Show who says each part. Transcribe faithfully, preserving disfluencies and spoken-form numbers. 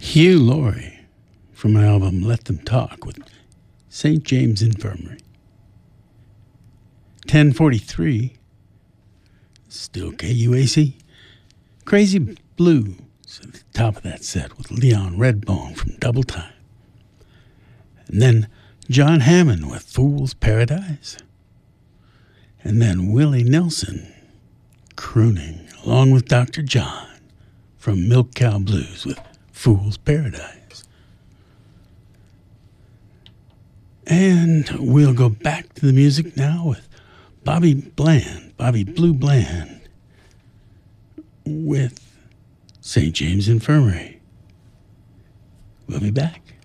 Speaker 1: Hugh Laurie from my album Let Them Talk with Saint James Infirmary. ten forty-three, still K U A C. Crazy Blues at the top of that set with Leon Redbone from Double Time. And then John Hammond with Fool's Paradise. And then Willie Nelson crooning along with Doctor John from Milk Cow Blues with Fool's Paradise. And we'll go back to the music now with Bobby Bland, Bobby Blue Bland, with Saint James Infirmary. We'll be back.